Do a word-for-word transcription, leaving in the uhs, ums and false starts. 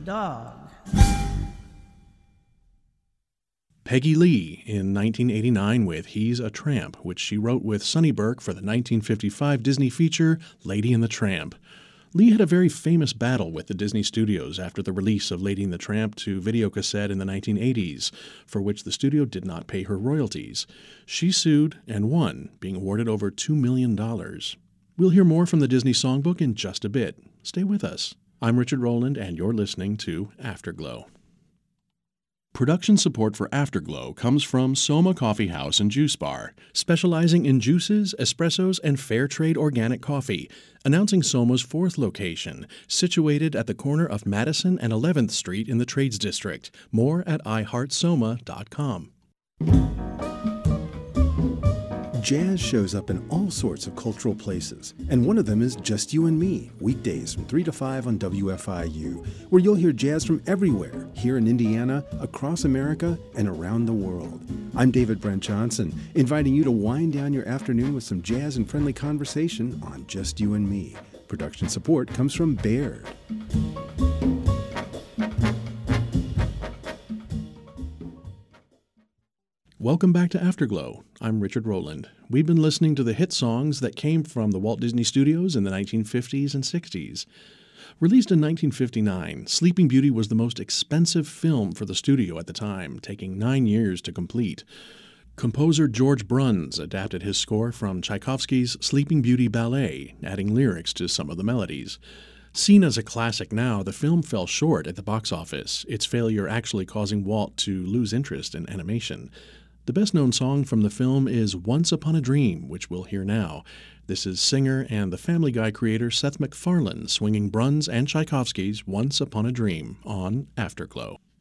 dog. Peggy Lee in nineteen eighty-nine with He's a Tramp, which she wrote with Sonny Burke for the nineteen fifty-five Disney feature Lady and the Tramp. Lee had a very famous battle with the Disney Studios after the release of Lady and the Tramp to videocassette in the nineteen eighties, for which the studio did not pay her royalties. She sued and won, being awarded over two million dollars. We'll hear more from the Disney Songbook in just a bit. Stay with us. I'm Richard Rowland, and you're listening to Afterglow. Production support for Afterglow comes from Soma Coffee House and Juice Bar, specializing in juices, espressos, and fair trade organic coffee, announcing Soma's fourth location, situated at the corner of Madison and eleventh Street in the Trades District. More at i heart soma dot com. Jazz shows up in all sorts of cultural places, and one of them is Just You and Me, weekdays from three to five on W F I U, where you'll hear jazz from everywhere, here in Indiana, across America, and around the world. I'm David Brent Johnson, inviting you to wind down your afternoon with some jazz and friendly conversation on Just You and Me. Production support comes from Baird. Welcome back to Afterglow. I'm Richard Rowland. We've been listening to the hit songs that came from the Walt Disney Studios in the nineteen fifties and sixties. Released in nineteen fifty-nine, Sleeping Beauty was the most expensive film for the studio at the time, taking nine years to complete. Composer George Bruns adapted his score from Tchaikovsky's Sleeping Beauty Ballet, adding lyrics to some of the melodies. Seen as a classic now, the film fell short at the box office, its failure actually causing Walt to lose interest in animation. The best-known song from the film is Once Upon a Dream, which we'll hear now. This is singer and the Family Guy creator Seth MacFarlane swinging Bruns and Tchaikovsky's Once Upon a Dream on Afterglow.